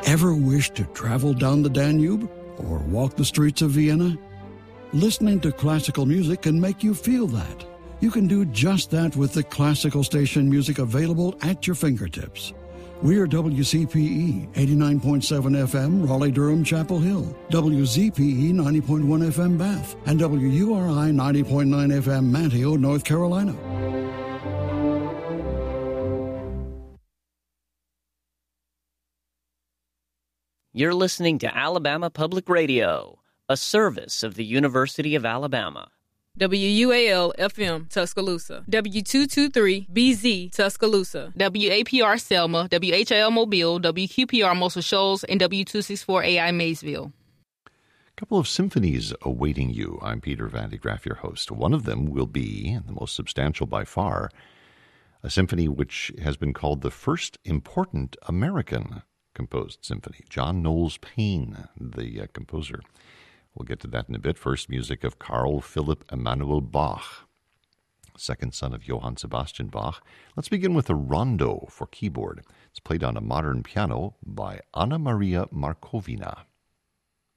Ever wish to travel down the Danube or walk the streets of Vienna? Listening to classical music can make you feel that. You can do just that with the classical station music available at your fingertips. We are WCPE 89.7 FM, Raleigh-Durham, Chapel Hill, WZPE 90.1 FM, Bath, and WURI 90.9 FM, Manteo, North Carolina. You're listening to Alabama Public Radio, a service of the University of Alabama. WUAL-FM, Tuscaloosa. W223-BZ, Tuscaloosa. WAPR Selma, WHIL Mobile, WQPR Muscle Shoals, and W264AI Maysville. A couple of symphonies awaiting you. I'm Peter Van de Graaff, your host. One of them will be, the most substantial by far, a symphony which has been called the first important American composed symphony. John Knowles Paine, the composer. We'll get to that in a bit. First, music of Carl Philipp Emanuel Bach, second son of Johann Sebastian Bach. Let's begin with a rondo for keyboard. It's played on a modern piano by Anna Maria Markovina.